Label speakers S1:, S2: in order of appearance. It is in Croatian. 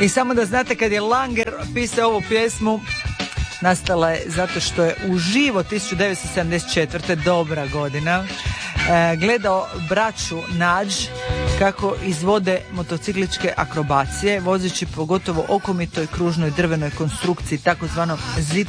S1: I samo da znate, kad je Langer pisao ovu pjesmu, nastala je zato što je uživo 1974. dobra godina gledao braću Nađ kako izvode motocikličke akrobacije vozeći po gotovo okomitoj kružnoj drvenoj konstrukciji takozvanom zip